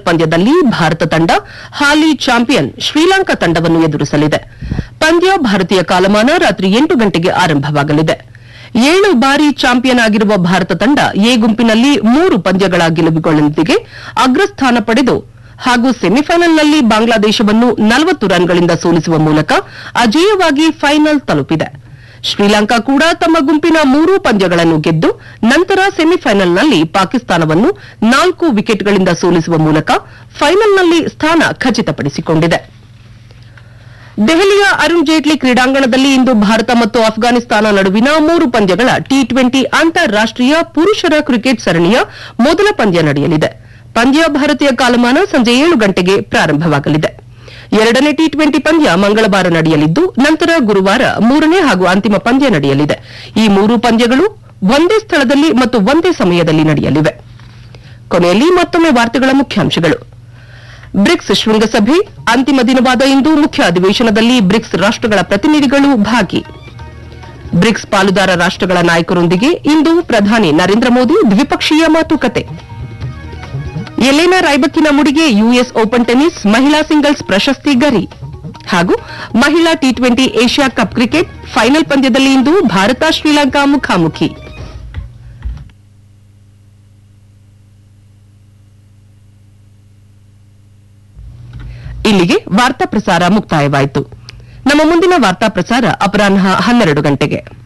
ಪಂದ್ಯದಲ್ಲಿ ಭಾರತ ತಂಡ ಹಾಲಿ ಚಾಂಪಿಯನ್ ಶ್ರೀಲಂಕಾ ತಂಡವನ್ನು ಎದುರಿಸಲಿದೆ. ಪಂದ್ಯ ಭಾರತೀಯ ಕಾಲಮಾನ ರಾತ್ರಿ 8 ಗಂಟೆಗೆ ಆರಂಭವಾಗಲಿದೆ. 7 ಬಾರಿ ಚಾಂಪಿಯನ್ ಆಗಿರುವ ಭಾರತ ತಂಡ ಎ ಗುಂಪಿನಲ್ಲಿ 3 ಪಂದ್ಯಗಳ ಗೆಲುವುಗಳೊಂದಿಗೆ ಅಗ್ರಸ್ಥಾನ ಪಡೆದು ಹಾಗೂ ಸೆಮಿಫೈನಲ್ನಲ್ಲಿ ಬಾಂಗ್ಲಾದೇಶವನ್ನು 40 ರನ್ಗಳಿಂದ ಸೋಲಿಸುವ ಮೂಲಕ ಅಜೇಯವಾಗಿ ಫೈನಲ್ ತಲುಪಿದೆ. ಶ್ರೀಲಂಕಾ ಕೂಡ ತಮ್ಮ ಗುಂಪಿನ 3 ಪಂದ್ಯಗಳನ್ನು ಗೆದ್ದು ನಂತರ ಸೆಮಿಫೈನಲ್ನಲ್ಲಿ ಪಾಕಿಸ್ತಾನವನ್ನು 4 ವಿಕೆಟ್ಗಳಿಂದ ಸೋಲಿಸುವ ಮೂಲಕ ಫೈನಲ್ನಲ್ಲಿ ಸ್ಥಾನ ಖಚಿತಪಡಿಸಿಕೊಂಡಿದೆ. ದೆಹಲಿಯ ಅರುಣ್ ಜೇಟ್ಲಿ ಕ್ರೀಡಾಂಗಣದಲ್ಲಿ ಇಂದು ಭಾರತ ಮತ್ತು ಅಫ್ಘಾನಿಸ್ತಾನ ನಡುವಿನ 3 ಪಂದ್ಯಗಳ ಟಿ20 ಅಂತಾರಾಷ್ಟೀಯ ಪುರುಷರ ಕ್ರಿಕೆಟ್ ಸರಣಿಯ ಮೊದಲ ಪಂದ್ಯ ನಡೆಯಲಿದೆ. ಪಂದ್ಯ ಭಾರತೀಯ ಕಾಲಮಾನ ಸಂಜೆ 7 ಗಂಟೆಗೆ ಪ್ರಾರಂಭವಾಗಲಿದೆ. ಎರಡನೇ ಟಿ20 ಪಂದ್ಯ ಮಂಗಳವಾರ ನಡೆಯಲಿದ್ದು ನಂತರ ಗುರುವಾರ 3ನೇ ಹಾಗೂ ಅಂತಿಮ ಪಂದ್ಯ ನಡೆಯಲಿದೆ. ಈ 3 ಪಂದ್ಯಗಳು ಒಂದೇ ಸ್ಥಳದಲ್ಲಿ ಮತ್ತು ಒಂದೇ ಸಮಯದಲ್ಲಿ ನಡೆಯಲಿವೆ. ಕೊನೆಯಲ್ಲಿ ಮತ್ತೊಮ್ಮೆ ವಾರ್ತೆಗಳ ಮುಖ್ಯಾಂಶಗಳು. ಬ್ರಿಕ್ಸ್ ಶೃಂಗಸಭೆ ಅಂತಿಮ ದಿನವಾದ ಇಂದು ಮುಖ್ಯ ಅಧಿವೇಶನದಲ್ಲಿ ಬ್ರಿಕ್ಸ್ ರಾಷ್ಟಗಳ ಪ್ರತಿನಿಧಿಗಳು ಭಾಗಿ. ಬ್ರಿಕ್ಸ್ ಪಾಲುದಾರ ರಾಷ್ಟಗಳ ನಾಯಕರೊಂದಿಗೆ ಇಂದು ಪ್ರಧಾನಿ ನರೇಂದ್ರ ಮೋದಿ ದ್ವಿಪಕ್ಷೀಯ ಮಾತುಕತೆ. ಎಲೆನಾ ರೈಬಕಿನ ಮುಡಿಗೆ ಯುಎಸ್ ಓಪನ್ ಟೆನಿಸ್ ಮಹಿಳಾ ಸಿಂಗಲ್ಸ್ ಪ್ರಶಸ್ತಿ ಗರಿ. ಹಾಗೂ ಮಹಿಳಾ T20 Asia cup cricket final ಪಂದ್ಯದಲ್ಲಿ ಇಂದು ಭಾರತ ಶ್ರೀಲಂಕಾ ಮುಖಾಮುಖಿ. ಇಲ್ಲಿಗೆ ವಾರ್ತಾ ಪ್ರಸಾರ ಮುಕ್ತಾಯವಾಯಿತು. ನಮ್ಮ ಮುಂದಿನ ವಾರ್ತಾ ಪ್ರಸಾರ ಅಪರಾಹ್ನ 12 ಗಂಟೆಗೆ.